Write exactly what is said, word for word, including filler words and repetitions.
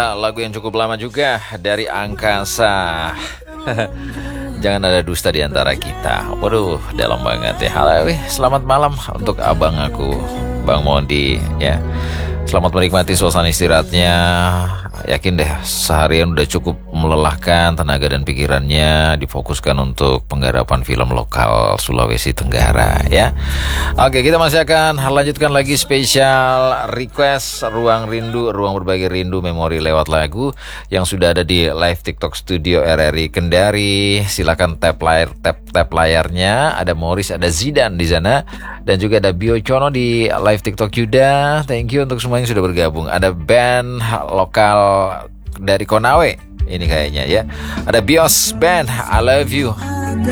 lagu yang cukup lama juga dari Angkasa. Jangan ada dusta di antara kita. Waduh, dalam banget ya. Halo, wih, selamat malam untuk abang aku, Bang Mondi ya. Selamat menikmati suasana istirahatnya. Yakin deh seharian udah cukup melelahkan tenaga dan pikirannya, difokuskan untuk penggarapan film lokal Sulawesi Tenggara ya. Oke, kita masih akan lanjutkan lagi spesial request Ruang Rindu, Ruang Berbagi Rindu Memori lewat lagu yang sudah ada di live TikTok Studio R R I Kendari. Silakan tap layar tap tap layarnya. Ada Morris, ada Zidan di sana, dan juga ada Bio Chono di live TikTok Yuda. Thank you untuk semua yang sudah bergabung. Ada band lokal dari Konawe ini kayaknya ya. Ada Bios Band, I Love You.